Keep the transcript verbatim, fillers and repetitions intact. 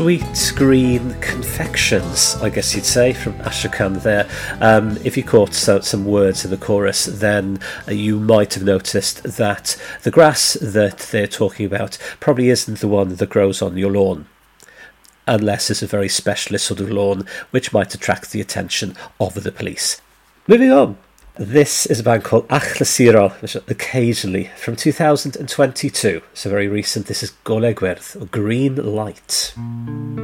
sweet green confections, I guess you'd say, from Astrakhan there. Um, if you caught so, some words in the chorus, then uh, you might have noticed that the grass that they're talking about probably isn't the one that grows on your lawn, unless it's a very specialist sort of lawn which might attract the attention of the police. Moving on. This is a band called Achlasiro, which occasionally from two thousand twenty-two, so very recent. This is Golegwerth, or Green Light.